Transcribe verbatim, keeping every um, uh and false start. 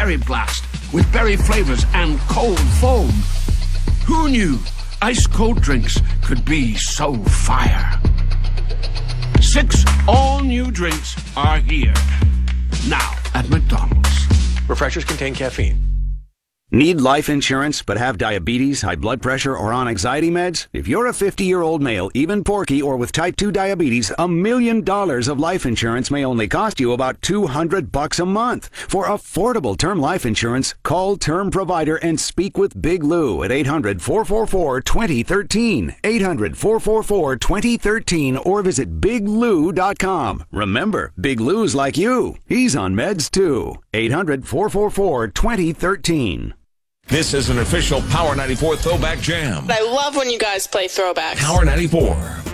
Berry Blast with berry flavors and cold foam. Who knew ice-cold drinks could be so fire? Six all-new drinks are here. Now at McDonald's. Refreshers contain caffeine. Need life insurance but have diabetes, high blood pressure, or on anxiety meds? If you're a fifty-year-old male, even porky, or with type two diabetes, a million dollars of life insurance may only cost you about two hundred bucks a month. For affordable term life insurance, call Term Provider and speak with Big Lou at eight hundred, four four four, two zero one three. eight hundred, four four four, two zero one three or visit big lou dot com. Remember, Big Lou's like you. He's on meds too. eight hundred, four four four, two zero one three. This is an official Power ninety-four Throwback Jam. I love when you guys play throwbacks. Power ninety-four.